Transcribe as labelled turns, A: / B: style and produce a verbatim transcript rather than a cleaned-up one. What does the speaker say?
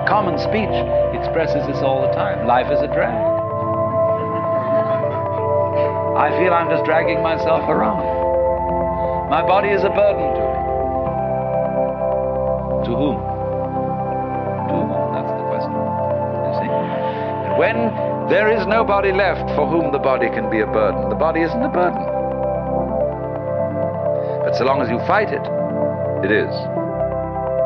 A: Common speech expresses this all the time. Life is a drag. I feel I'm just dragging myself around. My body is a burden to me. To whom? To whom? That's the question. You see? And when there is nobody left for whom the body can be a burden, the body isn't a burden. But so long as you fight it, it is.